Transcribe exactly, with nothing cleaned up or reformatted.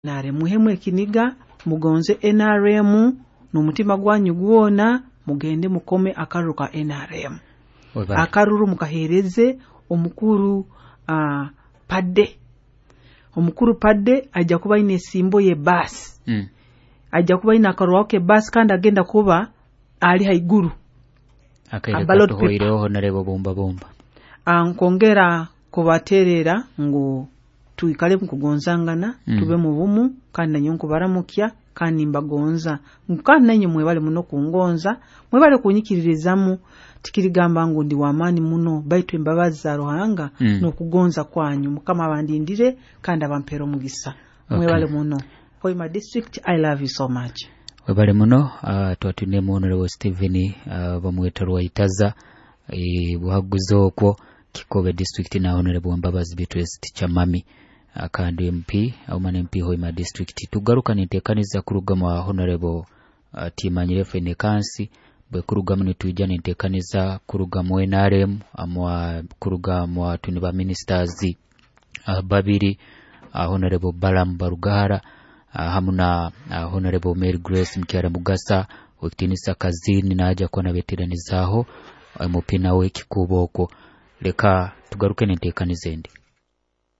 nare muhemu ekiniga mugonze N R M n'umutima gwanyu gwona mugende mukome akaruru ka N R M. Akaruru mukahereze omukuru uh, padde omukuru padde ajja kuba ine simbo ye bus mm. ajja kuba ina akaruru ke bus kandi agenda kuba ali haiguru akaire hoireho honarebo bomba bomba ankongera kubaterera ngo tuikale mukugonzangana mm. tube mu bumu kandi nanyonko baramukya kandi mbagonza kandi nanyi mwebale muno kungonza mwebale kunyikiririzamu tikirigamba ngo ndi wamani muno baitu embabaza rohanga mm. no kugonza kwanyu mukama bandindire kandi abampero mugisa mwebale okay. muno Hoima district I love you so much. Webale muno uh, twatune muno Stephen uh, bamwetarwa itaza e, buhaguzo okwo Kikobe district na honorable Mbabazi Beatrice Chamami akandi M P au man M P Hoima district tugaruka nitekaniza kurugama honorable uh, Timanyire Fenekansi bwe kurugama nitujana nitekaniza kurugama N R M amwa kurugama tuniba ministers uh, babiri uh, honorable Balam Barugara uh, hamuna uh, honorable Mary Grace Mkiara Mugasa wekitinisa kazini na aja kwa na veteranizaho uh, mupina we kikuboko leka tugaruke nitekanize ndi